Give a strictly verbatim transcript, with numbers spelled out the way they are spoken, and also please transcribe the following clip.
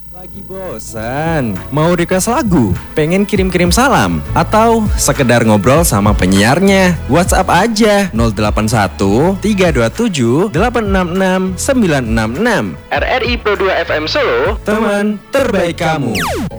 Lagi bosan? Mau request lagu? Pengen kirim-kirim salam? Atau sekedar ngobrol sama penyiarnya? WhatsApp aja nol delapan satu tiga dua tujuh delapan enam enam sembilan enam enam. R R I Pro dua F M Solo, teman terbaik kamu.